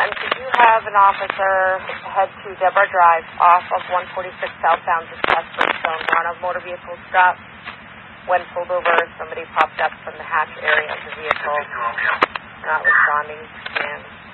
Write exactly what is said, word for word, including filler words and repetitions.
ten, could you have an officer head to Deborah Drive off of one forty-six southbound just past Bridgestone? One of motor vehicle stopped. When pulled over, somebody popped up from the hatch area of the vehicle, not responding to scans.